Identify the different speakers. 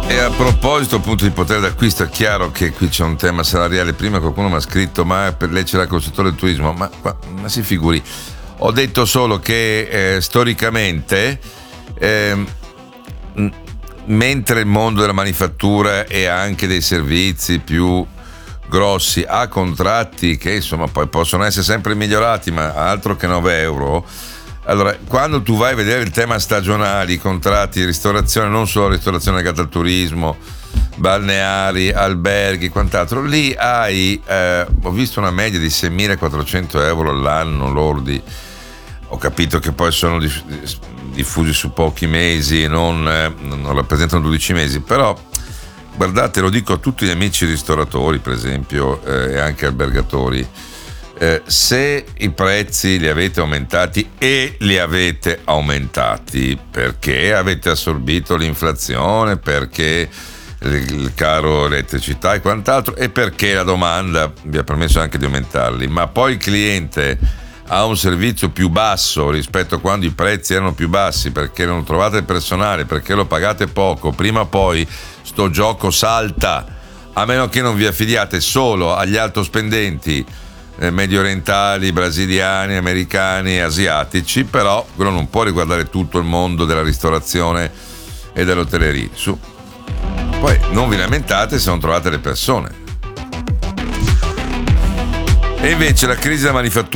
Speaker 1: E a proposito appunto di potere d'acquisto, è chiaro che qui c'è un tema salariale. Prima qualcuno mi ha scritto: ma per lei c'era col settore del turismo? Ma si figuri, ho detto solo che storicamente mentre il mondo della manifattura e anche dei servizi più grossi ha contratti che insomma poi possono essere sempre migliorati, ma altro che 9 euro. Allora, quando tu vai a vedere il tema stagionali, contratti di ristorazione, non solo ristorazione legata al turismo, balneari, alberghi, quant'altro, lì hai, ho visto una media di 6.400 euro all'anno lordi. Ho capito che poi sono diffusi su pochi mesi e non rappresentano 12 mesi, però guardate, lo dico a tutti gli amici ristoratori, per esempio, e anche albergatori. Se i prezzi li avete aumentati, e li avete aumentati perché avete assorbito l'inflazione, perché il caro elettricità e quant'altro, e perché la domanda vi ha permesso anche di aumentarli, ma poi il cliente ha un servizio più basso rispetto a quando i prezzi erano più bassi, perché non trovate il personale, perché lo pagate poco, prima o poi sto gioco salta, a meno che non vi affidiate solo agli altospendenti medio orientali, brasiliani, americani, asiatici, però quello non può riguardare tutto il mondo della ristorazione e dell'hotellerie. Su. Poi non vi lamentate se non trovate le persone. E invece la crisi della manifattura